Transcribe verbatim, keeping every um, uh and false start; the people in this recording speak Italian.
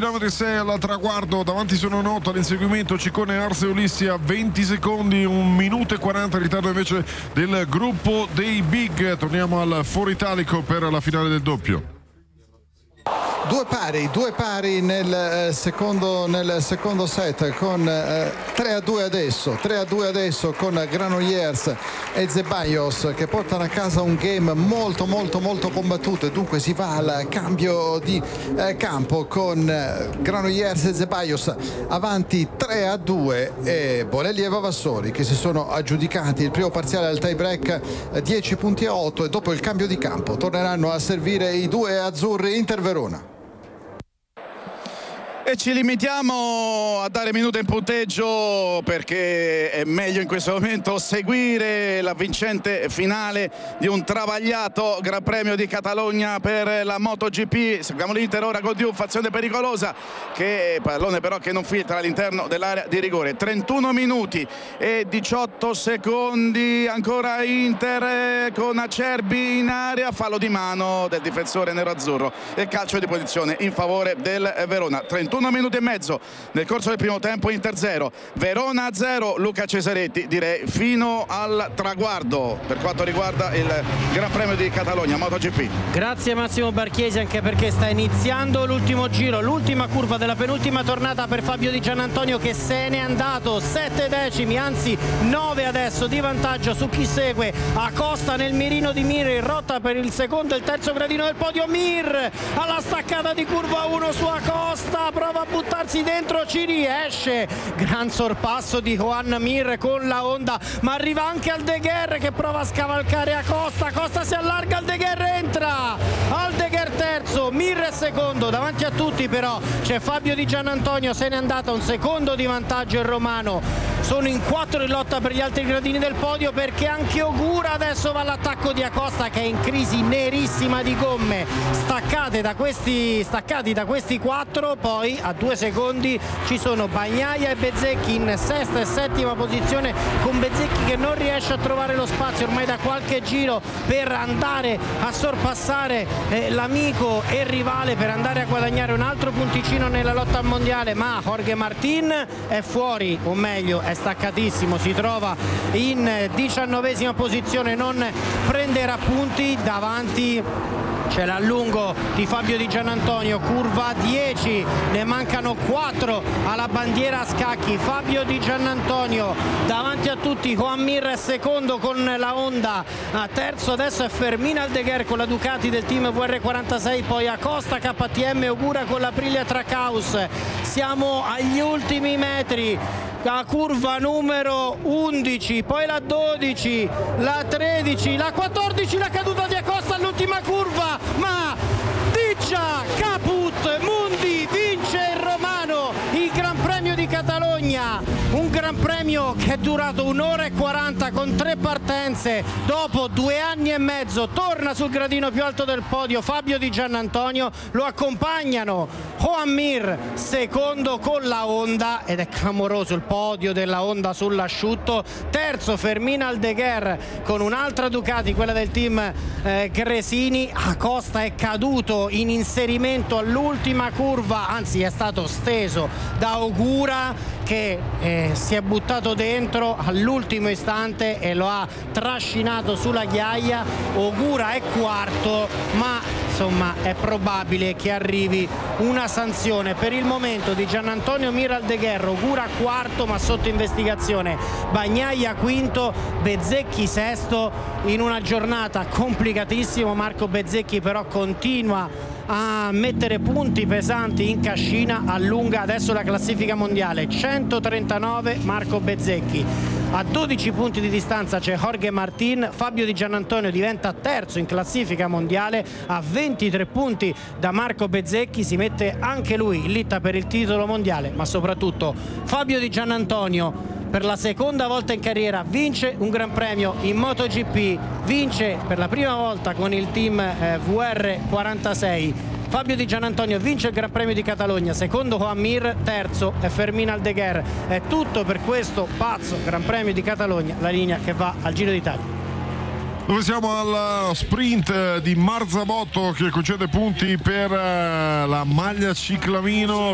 chilometri sei al traguardo, davanti sono Notto, all'inseguimento Ciccone, Arse, Ulissia, venti secondi, un minuto e quaranta ritardo invece del gruppo dei Big. Torniamo al Foro Italico per la finale del doppio. Due pari, due pari nel, eh, secondo, nel secondo set con eh, tre a due adesso, tre a due adesso con Granollers e Zeballos che portano a casa un game molto molto molto combattuto, e dunque si va al cambio di eh, campo con eh, Granollers e Zeballos avanti tre a due e Bolelli e Vavassori che si sono aggiudicati il primo parziale al tie break eh, dieci punti a otto, e dopo il cambio di campo torneranno a servire i due azzurri. Inter Verona. E ci limitiamo a dare minuto in punteggio perché è meglio in questo momento seguire la vincente finale di un travagliato Gran Premio di Catalogna per la MotoGP. Seguiamo l'Inter ora con Diouf, azione pericolosa, che pallone però che non filtra all'interno dell'area di rigore. trentuno minuti e diciotto secondi, ancora Inter con Acerbi in area, fallo di mano del difensore nero-azzurro e calcio di posizione in favore del Verona. trentuno minuti e mezzo nel corso del primo tempo, Inter zero, Verona zero. Luca Cesaretti, direi fino al traguardo per quanto riguarda il Gran Premio di Catalogna MotoGP. Grazie Massimo Barchiesi, anche perché sta iniziando l'ultimo giro, l'ultima curva della penultima tornata per Fabio Di Giannantonio, che se n'è andato sette decimi, anzi nove adesso di vantaggio su chi segue. Acosta nel mirino di Mir, in rotta per il secondo e il terzo gradino del podio. Mir alla staccata di curva uno su Acosta, prova a buttarsi dentro, ci riesce. Gran sorpasso di Joan Mir con la Honda, ma arriva anche Aldeguer che prova a scavalcare Acosta. Acosta si allarga, Aldeguer entra, Aldeguer terzo, Mir è secondo. Davanti a tutti però c'è Fabio Di Giannantonio, se n'è andata, un secondo di vantaggio il romano. Sono in quattro in lotta per gli altri gradini del podio, perché anche Ogura adesso va all'attacco di Acosta, che è in crisi nerissima di gomme, staccate da questi, staccati da questi quattro. Poi a due secondi ci sono Bagnaia e Bezzecchi in sesta e settima posizione, con Bezzecchi che non riesce a trovare lo spazio ormai da qualche giro per andare a sorpassare eh, l'amico e rivale, per andare a guadagnare un altro punticino nella lotta al mondiale. Ma Jorge Martin è fuori, o meglio è staccatissimo, si trova in diciannovesima posizione, non prenderà punti. Davanti c'è l'allungo di Fabio Di Giannantonio, curva dieci, ne mancano quattro alla bandiera a scacchi. Fabio Di Giannantonio davanti a tutti, Joan Mir è secondo con la Honda, a terzo adesso è Fermín Aldeguer con la Ducati del team V R quarantasei, poi Acosta, K T M, Ogura con la Aprilia Trackhouse. Siamo agli ultimi metri, la curva numero undici, poi la dodici, la tredici, la quattordici, la caduta di Acosta all'ultima curva, ma Diccia, caput, Mundi, vince il romano il Gran Premio di Catalogna, un Gran Premio che è durato un'ora e quaranta con tre partenze. Dopo due anni e mezzo torna sul gradino più alto del podio Fabio Di Giannantonio, lo accompagnano Joan Mir secondo con la Honda, ed è clamoroso il podio della Honda sull'asciutto. Terzo Fermín Aldeguer con un'altra Ducati, quella del team eh, Gresini. Acosta è caduto in inserimento all'ultima curva, anzi è stato steso da Ogura, che eh, si è buttato dentro all'ultimo istante e lo ha trascinato sulla ghiaia. Ogura è quarto, ma insomma è probabile che arrivi una sanzione. Per il momento Di Giannantonio, Mir, Aldeguer, Ogura quarto ma sotto investigazione, Bagnaia quinto, Bezzecchi sesto, in una giornata complicatissima. Marco Bezzecchi però continua a mettere punti pesanti in cascina, allunga adesso la classifica mondiale, centotrentanove Marco Bezzecchi. A dodici punti di distanza c'è Jorge Martin, Fabio Di Giannantonio diventa terzo in classifica mondiale, a ventitré punti da Marco Bezzecchi, si mette anche lui in litta per il titolo mondiale. Ma soprattutto Fabio Di Giannantonio per la seconda volta in carriera vince un Gran Premio in MotoGP, vince per la prima volta con il team eh, V R quarantasei. Fabio Di Giannantonio vince il Gran Premio di Catalogna, secondo Joan Mir, terzo è Fermín Aldeguer. È tutto per questo pazzo Gran Premio di Catalogna, la linea che va al Giro d'Italia. Dove siamo al sprint di Marzabotto che concede punti per la maglia ciclamino.